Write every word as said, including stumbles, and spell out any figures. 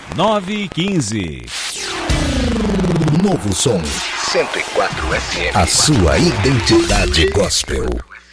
nove e quinze. Novo som cento e quatro F M. A sua identidade gospel.